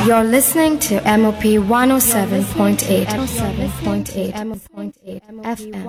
You're listening to MOP 107.8 FM.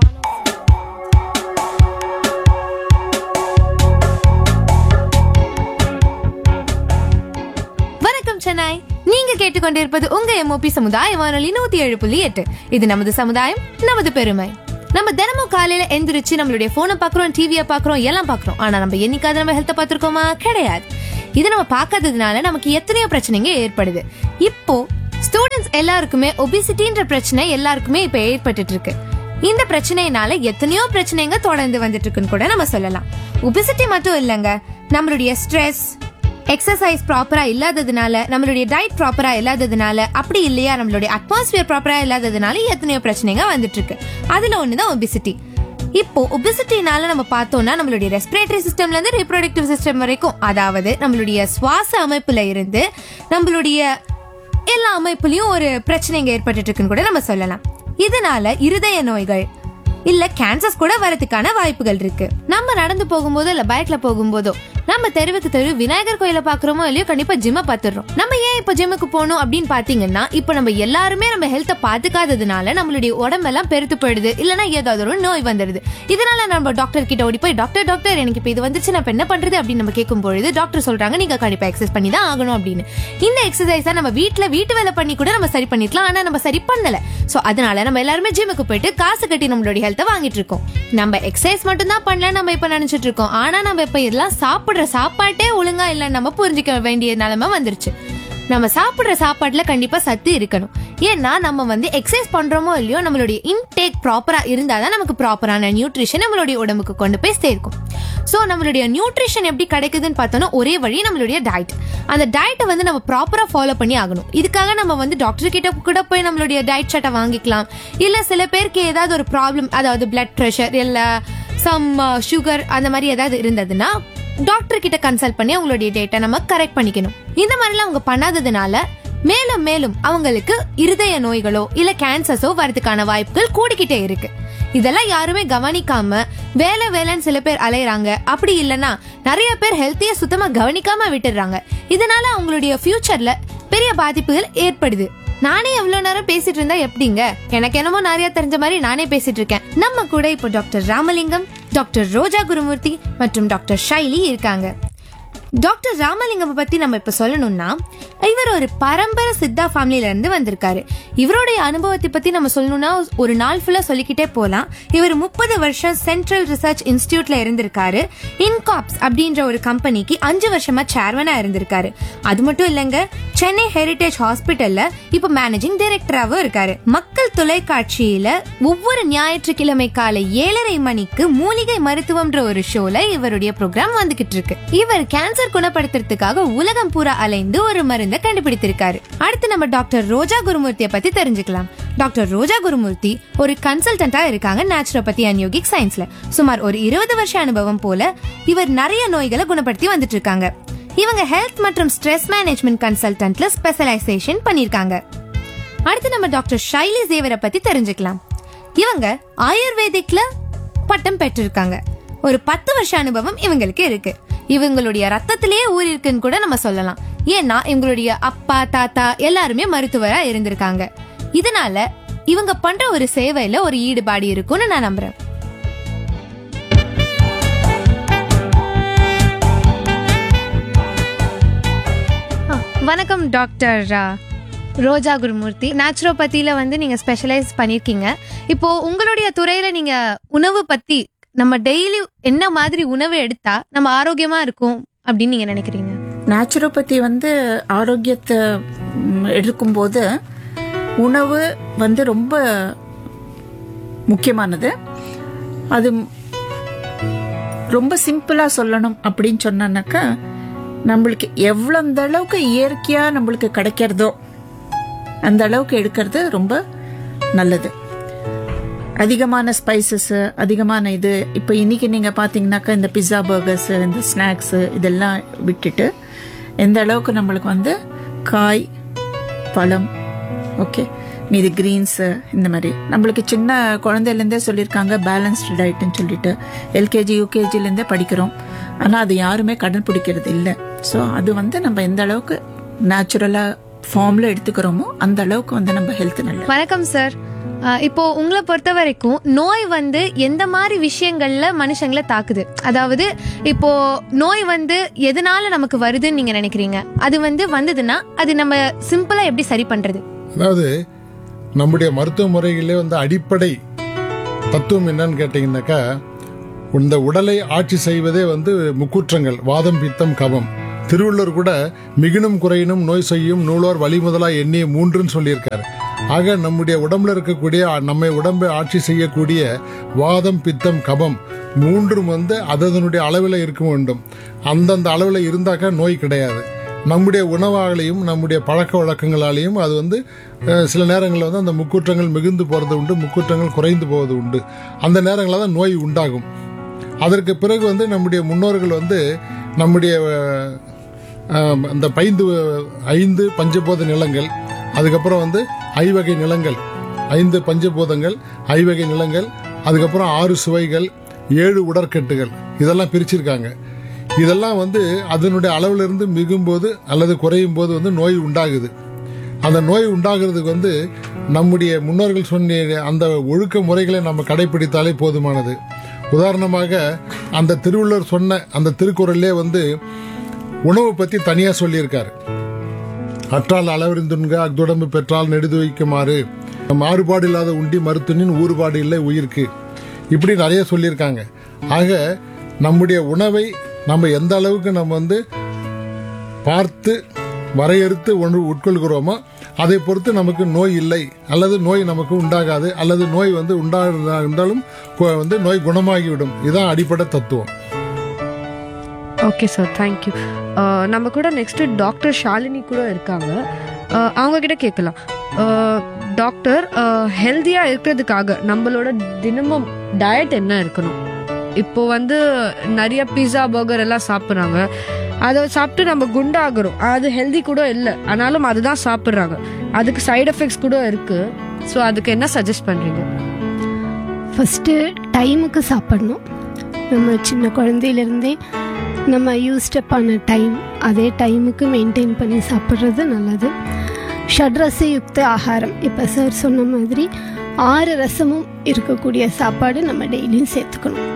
வணக்கம் சென்னை. நீங்க கேட்டுக்கொண்டிருப்பது உங்க MOP சமுதாய வானொலி 107.8. இது நமது சமுதாயம், நமது பெருமை. நம்ம தினமும் காலையில எந்திரிச்சு நம்மளுடைய போனை பாக்குறோம், டிவியை பாக்குறோம், எல்லாம் பாக்குறோம். ஆனா நம்ம என்னைக்காவது நம்ம ஹெல்த்தை பாத்துருக்கோமா? கிடையாது. இது நம்ம பாக்காததுனால நமக்கு எத்தனையோ பிரச்சனைங்க ஏற்படுது. இப்போ ஸ்டூடெண்ட்ஸ் எல்லாருக்குமே ஒபிசிட்டின்ற பிரச்சனை எல்லாருக்குமே இப்ப ஏற்பட்டு இருக்கு. இந்த பிரச்சனையினால எத்தனையோ பிரச்சனைங்க தொடர்ந்து வந்துட்டு இருக்குன்னு கூட நம்ம சொல்லலாம். ஒபிசிட்டி மட்டும் இல்லங்க, நம்மளுடைய ஸ்ட்ரெஸ், எக்ஸசைஸ் ப்ராப்பரா இல்லாததுனால, நம்மளுடைய டயட் ப்ராப்பரா இல்லாததுனால, அப்படி இல்லையா நம்மளுடைய அட்மாஸ்பியர் ப்ராப்பரா இல்லாததுனால எத்தனையோ பிரச்சனைங்க வந்துட்டு இருக்கு. அதுல ஒண்ணுதான் ஒபிசிட்டி. இப்போ ஒபிசிட்டினால நம்ம பார்த்தோம்னா நம்மளுடைய ரெஸ்பிரேட்டரி சிஸ்டம்ல இருந்து ரீப்ரொடக்டிவ் சிஸ்டம் வரைக்கும், அதாவது நம்மளுடைய சுவாச அமைப்புல இருந்து நம்மளுடைய எல்லா அமைப்புலயும் ஒரு பிரச்சனைங்க ஏற்பட்டு இருக்குன்னு கூட நம்ம சொல்லலாம். இதனால இருதய நோய்கள் இல்ல கேன்சர்ஸ் கூட வரதுக்கான வாய்ப்புகள் இருக்கு. நம்ம நடந்து போகும்போதோ இல்ல பைக்ல போகும்போதோ நம்ம தெருவுக்கு தெரு விநாயகர் கோயில பாக்குறோமோ இல்லையோ கண்டிப்பா ஜிம்ம பாத்துறோம். நம்ம ஏன் இப்ப ஜிம்முக்கு போகணும் அப்படின்னு பாத்தீங்கன்னா, இப்ப நம்ம எல்லாருமே நம்ம ஹெல்த்தை பாத்துக்காததுனால நம்மளுடைய உடம்பெல்லாம் பெருத்து போயிடுது, இல்லன்னா ஏதாவது ஒரு நோய் வந்துடுது. இதனால நம்ம டாக்டர் கிட்ட ஓடி போய் டாக்டர் எனக்கு இப்ப இது வந்துச்சு, நான் என்ன பண்றது அப்படின்னு நம்ம கேட்கும் பொழுது டாக்டர் சொல்றாங்க நீங்க கண்டிப்பா எக்ஸசைஸ் பண்ணி தான் ஆகணும் அப்படின்னு. இந்த எக்ஸசைஸா நம்ம வீட்டு வேலை பண்ணி கூட நம்ம சரி பண்ணிக்கலாம், ஆனா நம்ம சரி பண்ணல. சோ அதனால நம்ம எல்லாருமே ஜிம்முக்கு போயிட்டு காசு கட்டி நம்மளுடைய ஹெல்த்தை வாங்கிட்டு இருக்கோம். நம்ம எக்ஸசைஸ் மட்டும் தான் பண்ணல நம்ம இப்ப நினைச்சிட்டு இருக்கோம். ஆனா நம்ம இப்ப இதெல்லாம் சாப்பாட்டே ஒழுங்கா இல்ல நம்ம புரிஞ்சுக்க வேண்டிய நிலைமை வந்துருச்சு. நம்ம சாப்பிடுற சாப்பாட்டுல கண்டிப்பா சத்து இருக்கணும். ஏன்னா நம்ம எக்ஸசைஸ் பண்றோமோ இல்லையோ நம்மளுடைய இன்டேக் ப்ராப்பரா இருந்தாதான் நமக்கு ப்ராப்பரான நியூட்ரிஷன் நம்மளுடைய உடம்புக்கு கொண்டு போய் சேர்க்கும். சோ நம்மளுடைய நியூட்ரிஷன் எப்படி கிடைக்குதுன்னு பார்த்தோம்னா ஒரே வழி நம்மளுடைய டயட். அந்த டயட்டை நம்ம ப்ராப்பரா ஃபாலோ பண்ணி ஆகணும். இதுக்காக நம்ம டாக்டர் கிட்ட கூட போய் நம்மளுடைய டயட் சார்ட்டை வாங்கிக்கலாம். இல்ல சில பேருக்கு ஏதாவது ஒரு ப்ராப்ளம், அதாவது பிளட் பிரஷர் இல்ல சம் சுகர் அந்த மாதிரி ஏதாவது இருந்ததுன்னா டாக்டர் கிட்ட கன்சல்ட் பண்ணி அவங்களுடைய டேட்டா நம்ம கரெக்ட் பண்ணிக்கணும். இந்த மாதிரிலாம் அவங்க பண்ணாததுனால மேலும் மேலும் அவங்களுக்கு இருதய நோய்களோ இல்ல கேன்சர்ஸோ வரதுக்கான வாய்ப்புகள் கூடிக்கிட்டே இருக்கு. இதெல்லாம் யாருமே கவனிக்காம வேலைன்னு சில பேர் அலையறாங்க. அப்படி இல்லைன்னா நிறைய பேர் ஹெல்த்திய சுத்தமா கவனிக்காம விட்டுறாங்க. இதனால அவங்களுடைய ஃபியூச்சர்ல பெரிய பாதிப்புகள் ஏற்படுது. நானே எவ்வளவு நேரம் பேசிட்டு இருந்தா எப்படிங்க? எனக்கு என்னமோ நிறைய தெரிஞ்ச மாதிரி நானே பேசிட்டு இருக்கேன். நம்ம கூட இப்போ டாக்டர் ராமலிங்கம், டாக்டர் ரோஜா குருமூர்த்தி மற்றும் டாக்டர் ஷைலி இருக்காங்க. டாக்டர் ராமலிங்கம் பத்தி நம்ம இப்ப சொல்லணும்னா, இவர் ஒரு பரம்பரை சித்தா ஃபேமிலில இருந்து வந்திருக்காரு. இவருடைய அனுபவத்தை பத்தி நம்ம சொல்லணும்னா ஒரு நாள் ஃபுல்லா சொல்லிக்கிட்டே போலாம். இவர் 30 வருஷம் சென்ட்ரல் ரிசர்ச் இன்ஸ்டிடியூட்ல இருந்திருக்காரு. இன்காப்ஸ் அப்படின்ற ஒரு கம்பெனிக்கு 5 வருஷமா சேர்மனா இருந்திருக்காரு. அது மட்டும் இல்லங்க, சென்னை ஹெரிடேஜ் ஹாஸ்பிட்டல்ல இப்ப மேனேஜிங் டைரக்டராவும் இருக்காரு. மக்கள் தொலைக்காட்சியில ஒவ்வொரு ஞாயிற்றுக்கிழமை காலை 7:30 மணிக்கு மூலிகை மருத்துவம்ன்ற ஒரு ஷோல இவருடைய ப்ரோக்ராம் வந்துகிட்டு இருக்கு. இவர் கேன்சர் குணப்படுத்துறதுக்காக உலகம் பூரா அலைந்து ஒரு மருந்தை கண்டுபிடித்திருக்காரு. அடுத்து நம்ம டாக்டர் ரோஜா குருமூர்த்தியை பத்தி தெரிஞ்சுக்கலாம். டாக்டர் ரோஜா குருமூர்த்தி ஒரு கன்சல்டன்டா இருக்காங்க நேச்சுரோபதி அண்ட் யோகிக் சயின்ஸ்ல. சுமார் ஒரு 20 வருஷ அனுபவம் போல இவர் நிறைய நோய்களை குணப்படுத்தி வந்துட்டு இருக்காங்க. இவங்க ஹெல்த் மற்றும் ஸ்ட்ரெஸ் மேனேஜ்மெண்ட் கன்சல்டன்ட்ல ஸ்பெஷலைசேஷன் பண்ணிருக்காங்க. அடுத்து நம்ம டாக்டர் ஷைலி ஜேவரை பத்தி தெரிஞ்சுக்கலாம். இவங்க ஆயுர்வேதிக்ல பட்டம் பெற்றிருக்காங்க. ஒரு 10 வருஷ அனுபவம் இவங்களுக்கு இருக்கு. இவங்களுடைய ரத்தத்திலேயே ஊறி இருக்குன்னு கூட நம்ம சொல்லலாம். ஏன்னா இவங்களுடைய அப்பா தாத்தா எல்லாருமே மருத்துவரா இருந்திருக்காங்க. இதனால இவங்க பண்ற ஒரு சேவையில ஒரு ஈடுபாடு இருக்கும்னு நான் நம்புறேன். வணக்கம் டாக்டர் ரோஜா குருமூர்த்தி. நேச்சுரோபதியில நீங்க ஸ்பெஷலைஸ் பண்ணிருக்கீங்க. இப்போ உங்களுடைய துறையில நீங்க உணவு பத்தி, நம்ம டெய்லி என்ன மாதிரி உணவு எடுத்தா நம்ம ஆரோக்கியமா இருக்கும் அப்படின்னு நீங்க நினைக்கிறீங்க? நேச்சுரோபதி ஆரோக்கியத்தை எடுக்கும்போது உணவு ரொம்ப முக்கியமானது. அது ரொம்ப சிம்பிளா சொல்லணும் அப்படின்னு சொன்னாக்கா, நம்மளுக்கு எவ்வளவு அந்த அளவுக்கு இயற்கையா நம்மளுக்கு கிடைக்கிறதோ அந்த அளவுக்கு எடுக்கிறது ரொம்ப நல்லது. அதிகமான ஸ்பைசஸ், அதிகமான இது, இப்போ இன்னைக்கு நீங்க பாத்தீங்கன்னாக்கா இந்த பிஸா, பர்கர்ஸ், இந்த ஸ்நாக்ஸ் இதெல்லாம் விட்டுட்டு எந்த அளவுக்கு நம்மளுக்கு காய், பழம், ஓகே, மீது கிரீன்ஸ், இந்த மாதிரி நம்மளுக்கு சின்ன குழந்தையிலேருந்தே சொல்லியிருக்காங்க பேலன்ஸ்டு டயட்னு சொல்லிட்டு. எல்கேஜி யூகேஜிலேருந்தே படிக்கிறோம். ஆனால் அது யாருமே கடைப்பிடிக்கிறது இல்லை. ஸோ அது நம்ம எந்த அளவுக்கு நேச்சுரலாக ஃபார்ம்ல எடுத்துக்கிறோமோ அந்த அளவுக்கு வந்து நம்ம ஹெல்த் நல்லது. வணக்கம் சார். இப்போ உங்களை பொறுத்த வரைக்கும் நோய் வந்து எந்த மாதிரி விஷயங்கள்ல மனுஷங்களை தாக்குது? அதாவது இப்போ நோய் வந்து எதனால நமக்கு வருதுன்னு நீங்க நினைக்கிறீங்க? அது வந்து வந்ததுன்னா அது நம்ம சிம்பிளா எப்படி சரி பண்றது? அதாவது நம்முடைய மருத்துவ முறைகளிலே வந்து அடிப்படை தத்துவம் என்னன்னு கேட்டீங்கன்னாக்கா, இந்த உடலை ஆட்சி செய்வதே வந்து முக்கூற்றங்கள், வாதம் பித்தம் கபம். திருவள்ளுவர் கூட மிகினும் குறையினும் நோய் செய்யும் நூலோர் வழி முதலா எண்ணிய 3ன்னு சொல்லியிருக்காரு. ஆக நம்முடைய உடம்புல இருக்கக்கூடிய நம்மை உடம்பை ஆட்சி செய்யக்கூடிய வாதம் பித்தம் கபம் 3ம் வந்து அதனுடைய அளவில் இருக்க வேண்டும். அந்தந்த அளவில் இருந்தாக்கா நோய் கிடையாது. நம்முடைய உணவாகலையும் நம்முடைய பழக்க வழக்கங்களாலையும் அது வந்து சில நேரங்களில் வந்து அந்த முக்கூற்றங்கள் மிகுந்து போகிறது உண்டு, முக்கூற்றங்கள் குறைந்து போவது உண்டு. அந்த நேரங்களில் தான் நோய் உண்டாகும். அதற்கு பிறகு வந்து நம்முடைய முன்னோர்கள் வந்து நம்முடைய அந்த 5 பஞ்சபூத நிலங்கள், அதுக்கப்புறம் வந்து 5 வகை நிலங்கள், 5 பஞ்சபூதங்கள், 5 வகை நிலங்கள், அதுக்கப்புறம் 6 சுவைகள், 7 உடற்கட்டுகள், இதெல்லாம் பிரிச்சிருக்காங்க. இதெல்லாம் வந்து அதனுடைய அளவிலிருந்து மிகும்போது அல்லது குறையும் போது வந்து நோய் உண்டாகுது. அந்த நோய் உண்டாகிறதுக்கு வந்து நம்முடைய முன்னோர்கள் சொன்ன அந்த ஒழுக்க முறைகளை நம்ம கடைபிடித்தாலே போதுமானது. உதாரணமாக அந்த திருவள்ளுவர் சொன்ன அந்த திருக்குறளிலே வந்து உணவு பற்றி தனியாக சொல்லியிருக்காரு. அற்றால் அளவறிந்துண்க அக்துடம்பு பெற்றால் நெடுது வைக்குமாறு, மாறுபாடு இல்லாத உண்டி மருத்துவனின் ஊறுபாடு இல்லை உயிருக்கு, இப்படி நிறைய சொல்லியிருக்காங்க. ஆக நம்முடைய உணவை நம்ம எந்த அளவுக்கு நம்ம வந்து பார்த்து வரையறுத்து ஒன்று உட்கொள்கிறோமோ அதை பொறுத்து நமக்கு நோய் இல்லை, அல்லது நோய் நமக்கு உண்டாகாது, அல்லது நோய் வந்து இருந்தாலும் வந்து நோய் குணமாகிவிடும். இதுதான் அடிப்படை தத்துவம். Okay sir, thank you. நம்ம கூட நெக்ஸ்ட் டாக்டர் ஷாலினி கூட இருக்காங்க. அவங்க கிட்ட கேட்கலாம். டாக்டர், ஹெல்த்தியாக இருக்கிறதுக்காக நம்மளோட தினமும் டயட் என்ன இருக்கணும்? இப்போ வந்து நிறைய பிஸா பர்கர் எல்லாம் சாப்பிட்றாங்க. அதை சாப்பிட்டு நம்ம குண்டாகிறோம். அது ஹெல்தி கூட இல்லை, ஆனாலும் அதுதான் சாப்பிட்றாங்க. அதுக்கு சைடு எஃபெக்ட்ஸ் கூட இருக்கு. ஸோ அதுக்கு என்ன சஜஸ்ட் பண்ணுறீங்க? ஃபஸ்ட்டு டைமுக்கு சாப்பிடணும். நம்ம சின்ன குழந்தையிலேருந்தே நம்ம யூஸ்டப் பண்ண டைம் அதே டைமுக்கு மெயின்டைன் பண்ணி சாப்பிட்றது நல்லது. ஷட்ரசயுக்த ஆகாரம், இப்போ சார் சொன்ன மாதிரி 6 ரசமும் இருக்கக்கூடிய சாப்பாடு நம்ம டெய்லியும் சேர்த்துக்கணும்.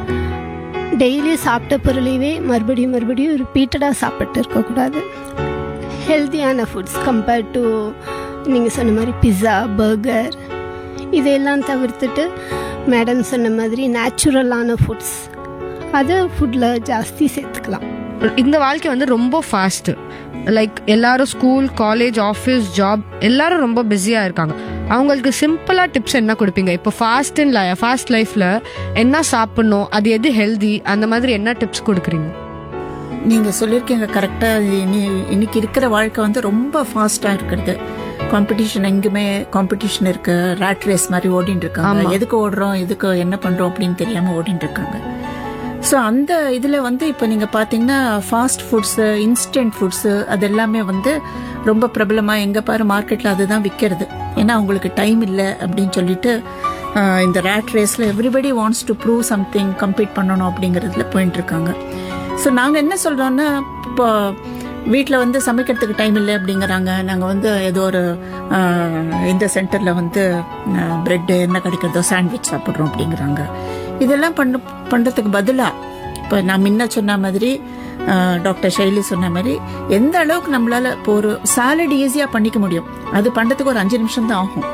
டெய்லி சாப்பிட்ட பொருளையே மறுபடியும் ரிப்பீட்டடாக சாப்பிட்டு இருக்கக்கூடாது. ஹெல்த்தியான ஃபுட்ஸ் கம்பேர்ட் டு நீங்கள் சொன்ன மாதிரி பிஸா பர்கர் இதையெல்லாம் தவிர்த்துட்டு மேடம் சொன்ன மாதிரி நேச்சுரலான ஃபுட்ஸ் அதை ஃபுட்டில் ஜாஸ்தி சேர்த்துக்கலாம். இந்த வாழ்க்கை வந்து ரொம்ப ஃபாஸ்ட்டு. லைக் எல்லாரும் ஸ்கூல், காலேஜ், ஆஃபீஸ், ஜாப் எல்லாரும் ரொம்ப பிஸியாக இருக்காங்க. அவங்களுக்கு சிம்பிளாக டிப்ஸ் என்ன கொடுப்பீங்க? இப்போ ஃபாஸ்ட் லைஃப்பில் என்ன சாப்பிட்ணும், அது எது ஹெல்தி, அந்த மாதிரி என்ன டிப்ஸ் கொடுக்குறீங்க? நீங்கள் சொல்லியிருக்கீங்க கரெக்டாக. இன்னைக்கு இருக்கிற வாழ்க்கை வந்து ரொம்ப ஃபாஸ்ட்டாக இருக்கிறது. காம்படிஷன், எங்குமே காம்படிஷன் இருக்கு. ராட் ரேஸ் மாதிரி ஓடிட்டு இருக்காங்க. எதுக்கு ஓடுறோம், எதுக்கு என்ன பண்ணுறோம் அப்படின்னு தெரியாமல் ஓடிட்டு இருக்காங்க. ஸோ அந்த இதில் வந்து இப்போ நீங்கள் பார்த்தீங்கன்னா ஃபாஸ்ட் ஃபுட்ஸு, இன்ஸ்டன்ட் ஃபுட்ஸு அது எல்லாமே வந்து ரொம்ப பிரபலமாக எங்கே பாரு மார்க்கெட்டில் அதுதான் விற்கிறது. ஏன்னா அவங்களுக்கு டைம் இல்லை அப்படின்னு சொல்லிட்டு இந்த ரேட் ரேஸில் everybody wants to prove something, compete பண்ணணும் அப்படிங்கிறதுல போயிட்டு இருக்காங்க. ஸோ நாங்கள் என்ன சொல்கிறோன்னா, இப்போ வீட்டில் வந்து சமைக்கிறதுக்கு டைம் இல்லை அப்படிங்கிறாங்க. நாங்கள் வந்து ஏதோ ஒரு இந்த சென்டரில் வந்து பிரெட்டு என்ன கிடைக்கிறதோ சாண்ட்விச் சாப்பிட்றோம் அப்படிங்கிறாங்க. இதெல்லாம் பண்ணுறதுக்கு பதிலாக இப்போ நான் முன்ன சொன்ன மாதிரி, டாக்டர் ஷைலி சொன்ன மாதிரி, எந்த அளவுக்கு நம்மளால் இப்போ ஒரு சாலட் ஈஸியாக பண்ணிக்க முடியும். அது பண்ணுறதுக்கு ஒரு 5 நிமிஷம் தான் ஆகும்.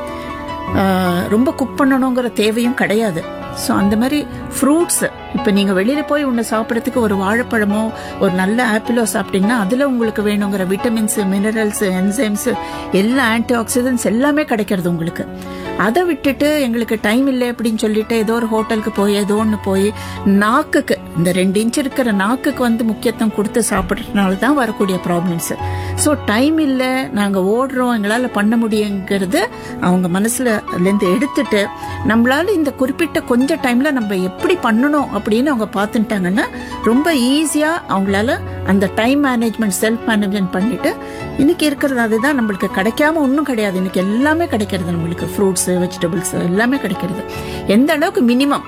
ரொம்ப குக் பண்ணணுங்கிற தேவையும் கிடையாது. ஸோ அந்த மாதிரி ஃப்ரூட்ஸ், இப்போ நீங்கள் வெளியில் போய் ஒன்று சாப்பிட்றதுக்கு ஒரு வாழைப்பழமோ ஒரு நல்ல ஆப்பிளோ சாப்பிட்டீங்கன்னா அதில் உங்களுக்கு வேணுங்கிற விட்டமின்ஸு, மினரல்ஸு, என்சைம்ஸு, எல்லா ஆன்டி ஆக்சிடென்ட்ஸ் எல்லாமே கிடைக்கிறது உங்களுக்கு. அதை விட்டுட்டு எங்களுக்கு டைம் இல்லை அப்படின்னு சொல்லிட்டு ஏதோ ஒரு ஹோட்டலுக்கு போய் ஏதோ ஒன்று போய் நாக்குக்கு, இந்த 2 இன்ச் இருக்கிற நாக்குக்கு வந்து முக்கியத்துவம் கொடுத்து சாப்பிட்றதுனால தான் வரக்கூடிய ப்ராப்ளம்ஸு. ஸோ டைம் இல்லை, நாங்கள் ஓடுறோம், எங்களால் பண்ண முடியுங்கிறது அவங்க மனசுலேருந்து எடுத்துட்டு நம்மளால இந்த குறிப்பிட்ட கொஞ்சம் டைமில் நம்ம எப்படி பண்ணணும் அப்படின்னு அவங்க பார்த்துட்டாங்கன்னா ரொம்ப ஈஸியாக அவங்களால அந்த டைம் மேனேஜ்மெண்ட், செல்ஃப் மேனேஜ்மெண்ட் பண்ணிட்டு இன்னைக்கு இருக்கிறது அதுதான் நம்மளுக்கு கிடைக்காம ஒன்றும் கிடையாது. இன்னைக்கு எல்லாமே கிடைக்கிறது நம்மளுக்கு. ஃப்ரூட்ஸு, வெஜிடபிள்ஸ் எல்லாமே கிடைக்கிறது. எந்த அளவுக்கு மினிமம்.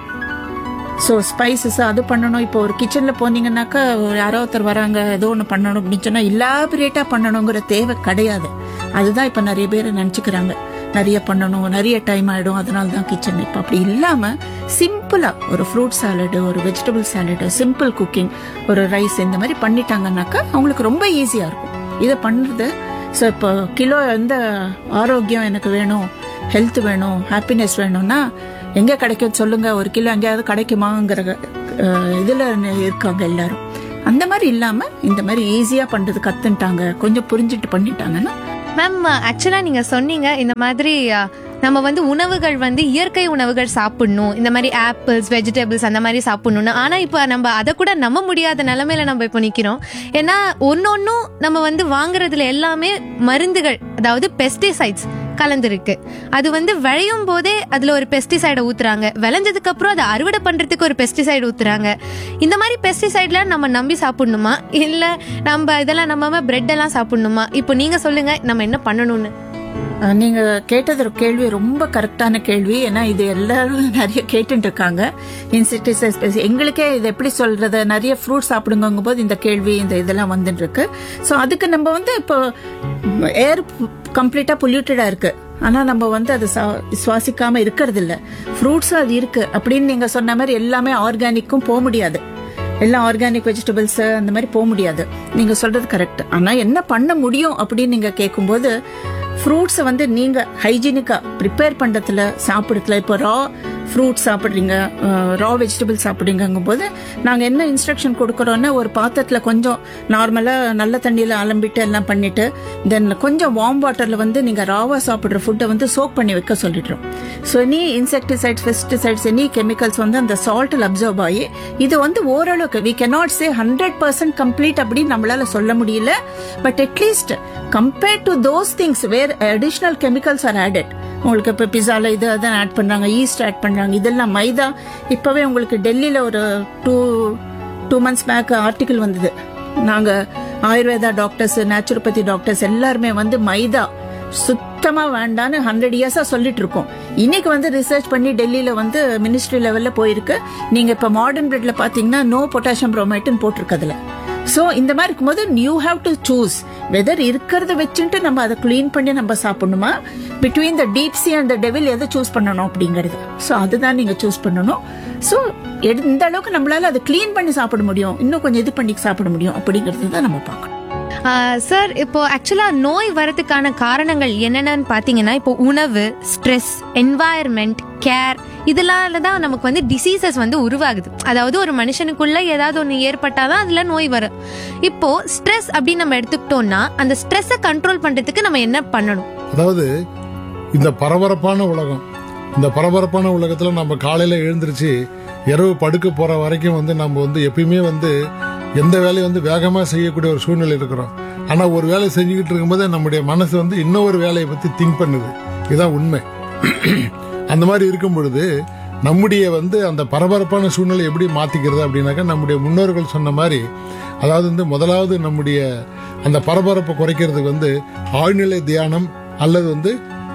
ஸோ ஸ்பைசஸ் அது பண்ணணும். இப்போ ஒரு கிச்சனில் போனீங்கன்னாக்கா யாரோ ஒருத்தர் வராங்க ஏதோ ஒன்று பண்ணணும் அப்படின்னு சொன்னால் இல்லாபரேட்டாக பண்ணணுங்கிற தேவை கிடையாது. அதுதான் இப்போ நிறைய பேர் நினச்சிக்கிறாங்க, நிறைய பண்ணணும், நிறைய டைம் ஆகிடும், அதனால தான் கிச்சன். இப்போ அப்படி இல்லாமல் சிம்பிளாக ஒரு ஃப்ரூட் சாலடு, ஒரு வெஜிடபிள் சாலடு, சிம்பிள் குக்கிங், ஒரு ரைஸ் இந்த மாதிரி பண்ணிட்டாங்கன்னாக்கா அவங்களுக்கு ரொம்ப ஈஸியாக இருக்கும் இதை பண்ணுறது. ஸோ இப்போ கிலோ எந்த ஆரோக்கியம் எனக்கு வேணும், ஹெல்த் வேணும், ஹாப்பினஸ் வேணும்னா எங்கே கிடைக்கும் சொல்லுங்கள், ஒரு கிலோ எங்கேயாவது கிடைக்குமாங்கிற இதில் இருக்காங்க எல்லாரும். அந்த மாதிரி இல்லாமல் இந்த மாதிரி ஈஸியாக பண்ணுறது கற்றுன்ட்டாங்க, கொஞ்சம் புரிஞ்சுட்டு பண்ணிட்டாங்கன்னா. மேம் ஆக்சுவலா நீங்க சொன்னீங்க இந்த மாதிரி நம்ம வந்து உணவுகள் வந்து இயற்கை உணவுகள் சாப்பிடணும், இந்த மாதிரி ஆப்பிள்ஸ், வெஜிடபிள்ஸ் அந்த மாதிரி சாப்பிடணும்னு. ஆனா இப்போ நம்ம அதை கூட நம்ப முடியாத நிலைமையில நம்ம இப்போ நிக்கிறோம். ஏன்னா ஒன்னொன்னும் நம்ம வந்து வாங்குறதுல எல்லாமே மருந்துகள், அதாவது பெஸ்டிசைட்ஸ் கலந்துருக்கு. அது வந்து விளையும் போதே அதுல ஒரு பெஸ்டிசைடை ஊத்துறாங்க, விளைஞ்சதுக்கு அப்புறம் அதை அறுவடை பண்றதுக்கு ஒரு பெஸ்டிசைடு ஊத்துறாங்க. இந்த மாதிரி பெஸ்டிசைட்லாம் நம்ம நம்பி சாப்பிடணுமா, இல்ல நம்ம இதெல்லாம் நம்ம பிரெட் எல்லாம் சாப்பிடணுமா? இப்போ நீங்க சொல்லுங்க நம்ம என்ன பண்ணணும்னு. நீங்க கேட்டது கேள்வி ரொம்ப கரெக்டான கேள்வி. ஏன்னா இது எல்லாரும் நிறைய கேட்டுட்டு இருக்காங்க. இன்செக்டிசைட்ஸ் எங்களுக்கே இது எப்படி சொல்றது, நிறைய ஃப்ரூட் சாப்பிடுங்கும் போது இந்த கேள்வி இந்த இதெல்லாம் வந்துட்டு இருக்கு. ஸோ அதுக்கு நம்ம வந்து இப்போ ஏர் கம்ப்ளீட்டா பொல்யூட்டடா இருக்கு, ஆனா நம்ம வந்து அது சுவாசிக்காம இருக்கிறது இல்ல. ஃப்ரூட்ஸும் அது இருக்கு அப்படின்னு நீங்க சொன்ன மாதிரி எல்லாமே ஆர்கானிக்கும் போக முடியாது, எல்லாம் ஆர்கானிக் வெஜிடபிள்ஸ் அந்த மாதிரி போக முடியாது. நீங்க சொல்றது கரெக்ட். ஆனா என்ன பண்ண முடியும் அப்படின்னு நீங்க கேட்கும்போது, ஃப்ரூட்ஸை வந்து நீங்க ஹைஜீனிக்கா ப்ரிப்பேர் பண்றதுல சாப்பிடுறதுல, இப்போ ரா ஃப்ரூட்ஸ் சாப்பிட்றீங்க, ரா வெஜிடபிள் சாப்பிட்றீங்கும் போது நாங்கள் என்ன இன்ஸ்ட்ரக்ஷன் கொடுக்குறோன்னா, ஒரு பாத்திரத்தில் கொஞ்சம் நார்மலாக நல்ல தண்ணியில் அலம்பிட்டு எல்லாம் பண்ணிட்டு தென் கொஞ்சம் வார்ம் வாட்டரில் வந்து நீங்கள் ராவாக சாப்பிட்ற ஃபுட்டை வந்து சோக் பண்ணி வைக்க சொல்லிடுறோம். So any insecticides, pesticides, any chemicals வந்து அந்த சால்ட்டில் அப்சர்வ் ஆகி இது வந்து ஓரளவுக்கு வி கேனாட் சே 100% கம்ப்ளீட் அப்படின்னு நம்மளால சொல்ல முடியல. But at least compared to those things where additional chemicals R added. உங்களுக்கு இப்போ பிஸால இது அதான் ஆட் பண்றாங்க, ஈஸ்ட் ஆட் பண்றாங்க, இதெல்லாம் மைதா. இப்பவே உங்களுக்கு டெல்லியில ஒரு டூ மந்த்ஸ் பேக் ஆர்டிகிள் வந்தது. நாங்க ஆயுர்வேதா டாக்டர்ஸ், நேச்சுரோபதி டாக்டர்ஸ் எல்லாருமே வந்து மைதா சுத்தமா வேண்டான்னு 100 இயர்ஸா சொல்லிட்டு இருக்கோம். இன்னைக்கு வந்து ரிசர்ச் பண்ணி டெல்லியில வந்து மினிஸ்ட்ரி லெவல்ல போயிருக்கு. நீங்க இப்ப மாடர்ன் பிரெட்ல பாத்தீங்கன்னா நோ பொட்டாசியம் புரோமைட்னு போட்டிருக்கதுல. ஸோ இந்த மாதிரி இருக்கும்போது you have to choose weather இருக்கிறத வச்சுட்டு நம்ம அதை கிளீன் பண்ணி நம்ம சாப்பிடணுமா, between the deep C and the devil எதை சூஸ் பண்ணணும் அப்படிங்கிறது. ஸோ அதுதான் நீங்க சூஸ் பண்ணணும். ஸோ இந்த அளவுக்கு நம்மளால அதை கிளீன் பண்ணி சாப்பிட முடியும், இன்னும் கொஞ்சம் இது பண்ணி சாப்பிட முடியும் அப்படிங்கிறது தான் நம்ம பார்க்கணும். சார், இப்போ ஆக்சுவலா நோய் வரதுக்கான காரணங்கள் என்னென்னு பாத்தீங்கன்னா, இப்போ உணவு, ஸ்ட்ரெஸ், என்வாயர்மெண்ட், கேர், இதெல்லாம் தான் நமக்கு வந்து டிசீசஸ் வந்து உருவாகுது. அதாவது ஒரு மனுஷனுக்குள்ள ஏதாவது ஒன்று ஏற்பட்டாதான் அதுல நோய் வரும். இப்போ ஸ்ட்ரெஸ் அப்படின்னு நம்ம எடுத்துக்கிட்டோம்னா அந்த ஸ்ட்ரெஸ்ஸை கண்ட்ரோல் பண்றதுக்கு நம்ம என்ன பண்ணணும்? அதாவது இந்த பரபரப்பான உலகம், இந்த பரபரப்பான உலகத்துல நம்ம காலையில எழுந்திருச்சு இரவு படுக்க போற வரைக்கும் வந்து நம்ம வந்து எப்பயுமே வந்து எந்த வேலையை வந்து வேகமா செய்யக்கூடிய ஒரு சூழ்நிலை இருக்கிறோம். ஆனா ஒரு வேலை செஞ்சுக்கிட்டு இருக்கும்போது நம்முடைய மனசு வந்து இன்னொரு வேலையை பத்தி திங்க் பண்ணுது. இதுதான் உண்மை. அந்த மாதிரி இருக்கும் பொழுது நம்முடைய வந்து அந்த பரபரப்பான சூழ்நிலை எப்படி மாத்திக்கிறது அப்படின்னாக்கா, நம்முடைய முன்னோர்கள் சொன்ன மாதிரி, அதாவது வந்து முதலாவது நம்முடைய அந்த பரபரப்பை குறைக்கிறதுக்கு வந்து ஆழ்நிலை தியானம் அல்லது வந்து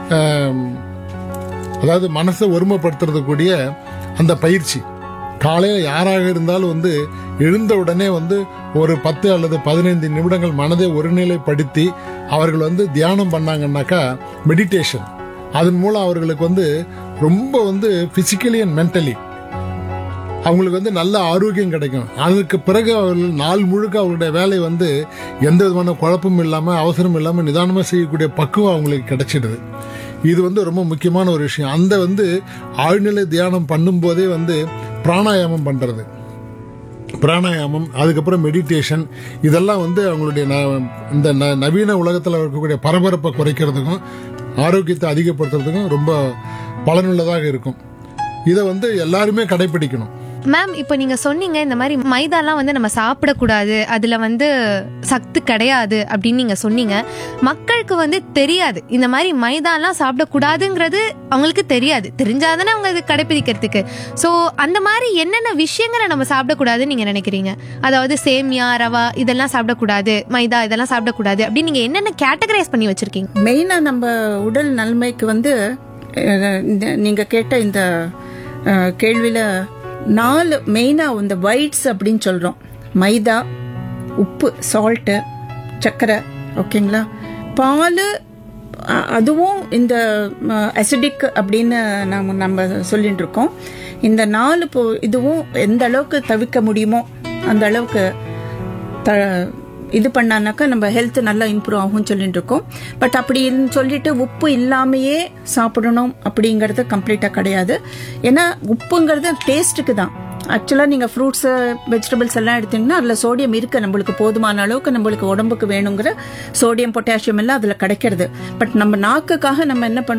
அதாவது மனசை ஒருமைப்படுத்துறதுக்கூடிய அந்த பயிற்சி. காலையில யாராக இருந்தாலும் வந்து எழுந்த உடனே வந்து ஒரு 10 அல்லது 15 நிமிடங்கள் மனதை ஒருநிலைப்படுத்தி அவர்கள் வந்து தியானம் பண்ணாங்கன்னாக்கா, மெடிடேஷன், அதன் மூலம் அவர்களுக்கு வந்து ரொம்ப வந்து பிசிக்கலி அண்ட் மென்டலி அவங்களுக்கு வந்து நல்ல ஆரோக்கியம் கிடைக்கும். அதுக்கு பிறகு அவர்கள் நாள் முழுக்க அவங்களுடைய வேலை வந்து எந்த விதமான குழப்பமும் இல்லாம, அவசரம் இல்லாம நிதானமா செய்யக்கூடிய பக்குவம் அவங்களுக்கு கிடைச்சிடுது. இது வந்து ரொம்ப முக்கியமான ஒரு விஷயம். அந்த வந்து ஆழ்நிலை தியானம் பண்ணும் போதே வந்து பிராணாயாமம் பண்றது, பிராணாயாமம், அதுக்கப்புறம் மெடிடேஷன், இதெல்லாம் வந்து அவங்களுடைய இந்த நவீன உலகத்தில் இருக்கக்கூடிய பரபரப்பை குறைக்கிறதுக்கும் ஆரோக்கியத்தை அதிகப்படுத்துறதுக்கும் ரொம்ப பலனுள்ளதாக இருக்கும். இதை வந்து எல்லாருமே கடைபிடிக்கணும். மேம், இப்போ நீங்க சொன்னீங்க இந்த மாதிரி மைதாலாம் வந்து நம்ம சாப்பிடக்கூடாது, அதுல வந்து சத்து கிடையாது அப்படின்னு நீங்க சொன்னீங்க. மக்களுக்கு வந்து தெரியாது, இந்த மாதிரி மைதாலாம் சாப்பிடக்கூடாதுங்கிறது அவங்களுக்கு தெரியாது. தெரிஞ்சாதானே அவங்க இது கடைபிடிக்கிறதுக்கு. ஸோ அந்த மாதிரி என்னென்ன விஷயங்களை நம்ம சாப்பிடக்கூடாதுன்னு நீங்க நினைக்கிறீங்க? அதாவது சேமியா, ரவா இதெல்லாம் சாப்பிடக்கூடாது, மைதா இதெல்லாம் சாப்பிடக்கூடாது அப்படின்னு நீங்க என்னென்ன கேட்டகரைஸ் பண்ணி வச்சிருக்கீங்க? மெயினா நம்ம உடல் நன்மைக்கு வந்து நீங்க கேட்ட இந்த கேள்வியில 4 மெயினா இந்த வைட்ஸ் அப்படின்னு சொல்றோம். மைதா, உப்பு, சால்ட்டு, சர்க்கரை, ஓகேங்களா, பால், அதுவும் இந்த அசிடிக் அப்படின்னு நம்ம சொல்லிட்டு இருக்கோம். இந்த 4 இதுவும் எந்த அளவுக்கு தவிர்க்க முடியுமோ அந்த அளவுக்கு இது பண்ணானாக்கா நம்ம ஹெல்த் நல்லா இம்ப்ரூவ் ஆகும் சொல்லிட்டு இருக்கோம். பட் அப்படி சொல்லிட்டு உப்பு இல்லாமையே சாப்பிடணும் அப்படிங்கிறது கம்ப்ளீட்டா கிடையாது. ஏன்னா உப்புங்கிறது டேஸ்ட்டுக்கு தான். ஆக்சுவலாக நீங்கள் ஃப்ரூட்ஸு வெஜிடபிள்ஸ் எல்லாம் எடுத்தீங்கன்னா அதில் சோடியம் இருக்குது, நம்மளுக்கு போதுமான அளவுக்கு நம்மளுக்கு உடம்புக்கு வேணுங்கிற சோடியம் பொட்டாசியம் எல்லாம் அதில் கிடைக்கிறது. பட் நம்ம நாக்குக்காக நம்ம என்ன பண்ணுறோம்,